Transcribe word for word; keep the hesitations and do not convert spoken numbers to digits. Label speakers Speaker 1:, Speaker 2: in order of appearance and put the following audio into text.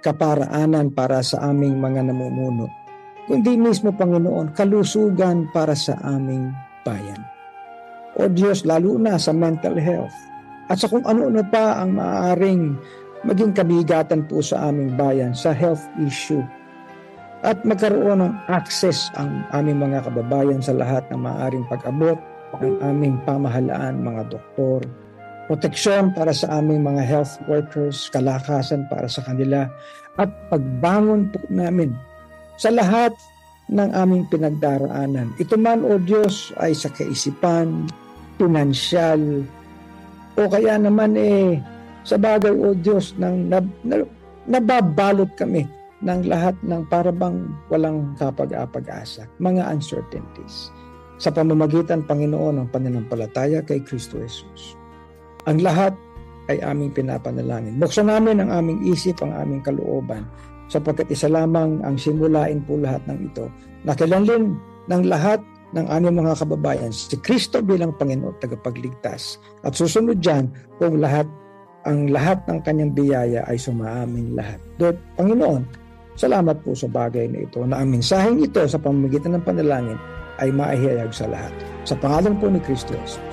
Speaker 1: kaparaanan para sa aming mga namumuno, kundi mismo, Panginoon, kalusugan para sa aming bayan. O Diyos, lalo na sa mental health at sa kung ano-ano pa ang maaaring maging kabigatan po sa aming bayan sa health issue, at magkaroon ng access ang aming mga kababayan sa lahat ng maaaring pag-abot ng aming pamahalaan, mga doktor, proteksyon para sa aming mga health workers, kalakasan para sa kanila, at pagbangon po namin sa lahat ng aming pinagdaraanan. Ito man, O Diyos, ay sa kaisipan, pinansyal, o kaya naman eh, sa bagay, O Diyos, nang nab, nab, nababalot kami ng lahat ng parabang walang kapag-apag-asa, mga uncertainties, sa pamamagitan, Panginoon, ng pananampalataya kay Kristo Jesus. Ang lahat ay aming pinapanalangin. Buksan namin ang aming isip, ang aming kalooban, sapagkat isa lamang ang simulain po lahat ng ito, na kilanlin ng lahat ng aming mga kababayan si Kristo bilang Panginoon at tagapagligtas. At susunod dyan kung lahat, ang lahat ng kanyang biyaya ay sumaamin lahat. Lord, Panginoon, salamat po sa bagay na ito, na ang mensaheng ito sa pamamagitan ng panalangin ay maihayag sa lahat. Sa pangalan po ni Kristo Jesus.